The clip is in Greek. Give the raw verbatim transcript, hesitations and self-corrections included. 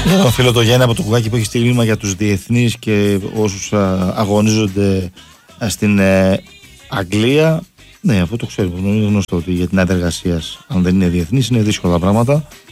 Για τον φίλο το Γιάννη από το Κουκάκι που έχει στείλει μήνυμα για τους διεθνείς και όσους αγωνίζονται στην ε, Αγγλία. Ναι, αυτό το ξέρουμε. Είναι γνωστό ότι για την άδεια εργασίας, αν δεν είναι διεθνής, είναι δύσκολα πράγματα.